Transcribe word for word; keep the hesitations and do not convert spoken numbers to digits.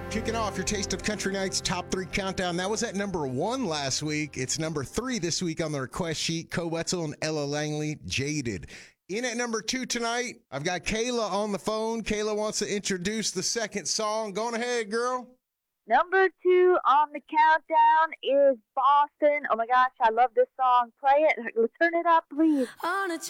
Kicking off your Taste of Country Nights Top three Countdown. That was at number one last week. It's number three this week on the request sheet. Co Wetzel and Ella Langley, Jaded. In at number two tonight, I've got Kayla on the phone. Kayla wants to introduce the second song. Go on ahead, girl. Number two on the countdown is Boston. Oh my gosh, I love this song. Play it. Turn it up, please. On a